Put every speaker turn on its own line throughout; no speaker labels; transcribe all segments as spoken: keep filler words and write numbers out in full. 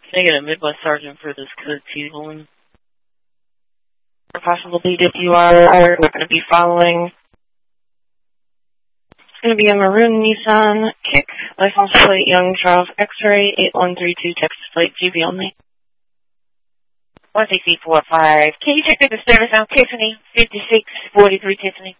Can I get a Midwest Sergeant for this code two one? Or possible B W R, we're not going to be following. It's going to be a maroon Nissan Kick, license plate Young Charles X-ray, eight one three two, Texas plate, G B only.
one six eight four five. Can you check the service on Tiffany, fifty-six forty-three Tiffany?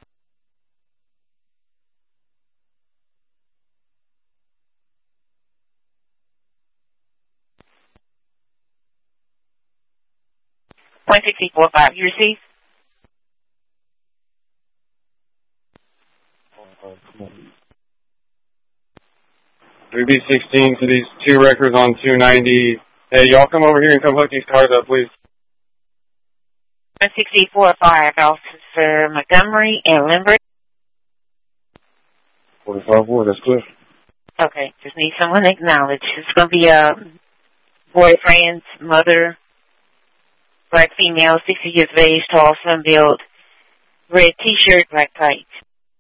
one six eight four five. You receive?
three B sixteen to these two records on two ninety. Hey, y'all come over here and come hook these cars up, please.
one six eight four five, Officer Montgomery and Limerick.
forty-five four, that's clear.
Okay, just need someone to acknowledge. It's going to be a boyfriend's mother, black female, sixty years of age, tall, sun build, red t-shirt, black tights.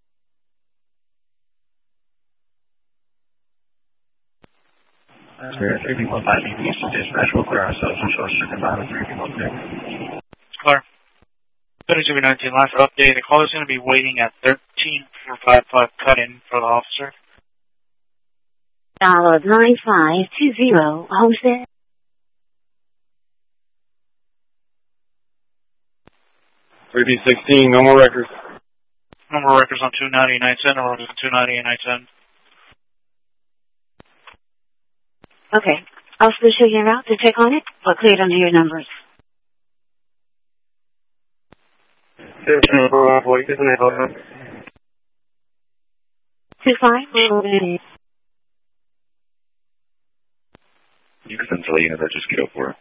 We're three people five B P to dispatch. We'll clear ourselves and show us second bottom three people there.
Clear. thirty-two nineteen, last update. The caller is going to be waiting at thirteen four five five cut-in for the officer.
Dollar nine five two zero, Homestead.
three B sixteen, no more records.
No more records on two ninety nine ten or on two ninety nine ten.
Okay. I'll still show you out to check on it, or clear it under your numbers. Two five.
You can send to the unit that just get up for it.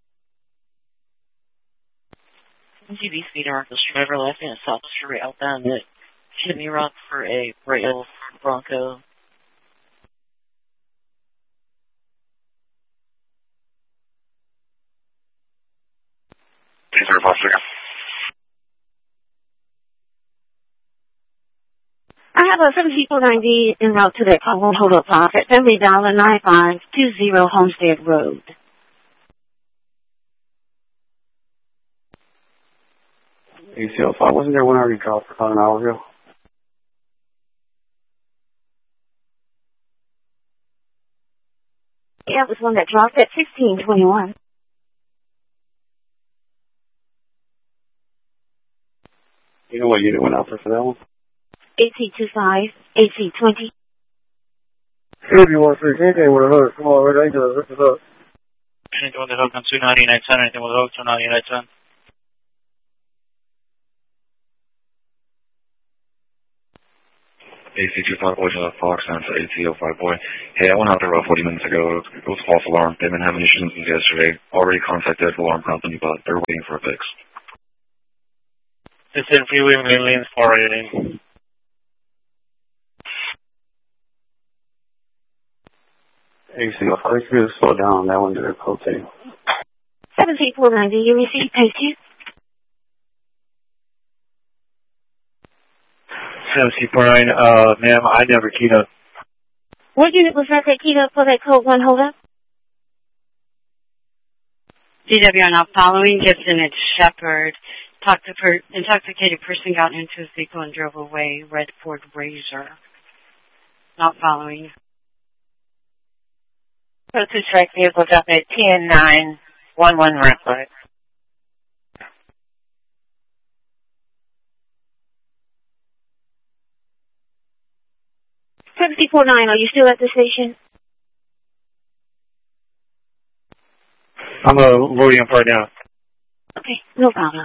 G B speed and reckless driver left in a South Street outbound at Chimney Rock for a rail Bronco.
I have a seven people ninety en route to the Caldwell Hold Up Off at Family Dollar nine five two zero Homestead Road.
A C L five, wasn't there one already called for about an hour ago?
Yeah, it was one that dropped at sixteen twenty-one.
You know what unit went out for for that one?
A C two five, A C twenty.
If you want three, anything with a hook, come on, right into it, rip it up.
Anything with the hook on two ninety nine ten, anything with the hook two ninety nine ten.
A C two five boy to the Fox and to A T oh five boy. Hey, I went out there about forty minutes ago. It was false alarm. They've been having issues since yesterday. Already contacted the alarm company, but they're waiting for a fix.
This is Freeway Millions four eighty.
A C L five, you really slow down on that one to their code tape.
seven people ninety, you received, thank you.
seven C four nine, uh, ma'am, I never keyed up.
What unit was that that keyed up for that code one holdup?
D W R now following Gibson at Shepherd. Talked to per- intoxicated person got into his vehicle and drove away. Red Ford Razor. Not following.
So two strike vehicles up at ten nine one one Rampart.
seven four nine, are you still at the station?
I'm uh, loading up right now.
Okay, no problem.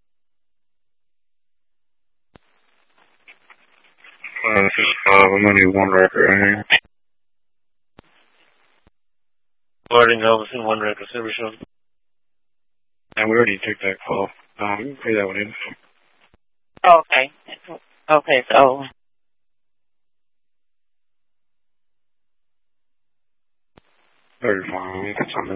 Uh, this is five, I'm gonna need one record right here.
Loading Elvis in one record, service show.
And we already took that call. Um, you can pay that one in.
Okay. Okay, so...
Very fine, that's on it.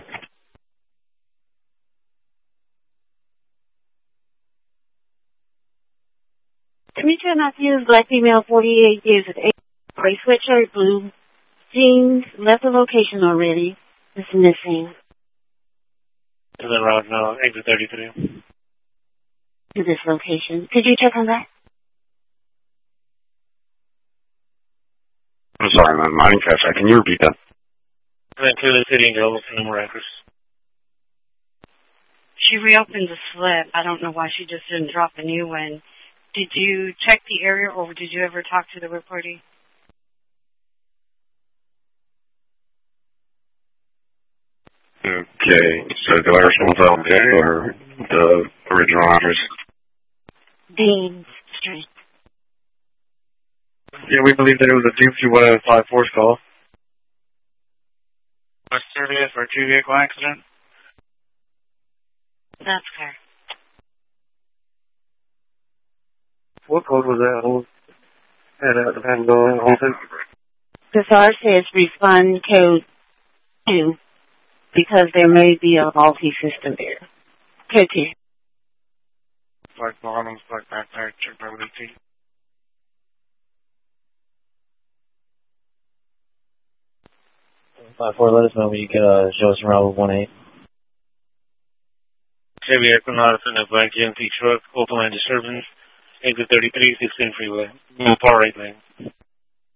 Demetria Matthews, black female, forty-eight years of age, gray sweatshirt, blue jeans, left the location already. Is missing.
To the route now, exit thirty-three.
To this location. Could you check on that?
I'm sorry, man. I didn't catch that. Can you repeat that?
Went to the city and go to the records.
She reopened the slip. I don't know why she just didn't drop a new one. Did you check the area, or did you ever talk to the reportee?
Okay, so the letter response out there, or the original address?
Dean Street.
Yeah, we believe that it was a two two one five force call.
West thirtieth for a two-vehicle accident.
That's fair.
What code was that? Hold. Had a had going on.
The S A R says respond code two because there may be a faulty system there. Code two.
Black bottoms, black backpack, check by Lee.
five four, let us know when you can uh, show us around with one eight.
Chevy Equinox in a black G M C truck, open line disturbance, exit thirty-three, sixteen freeway. Move far right lane.